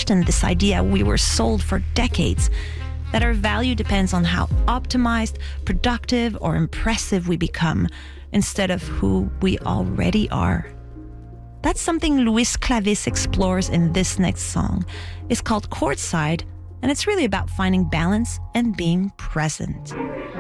often this idea we were sold for decades, that our value depends on how optimized, productive, or impressive we become, instead of who we already are. That's something Luis Clavis explores in this next song. It's called Courtside, and it's really about finding balance and being present.